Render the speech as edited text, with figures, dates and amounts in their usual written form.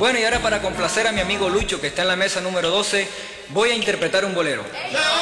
Bueno, y ahora para complacer a mi amigo Lucho, que está en la mesa número 12, voy a interpretar un bolero.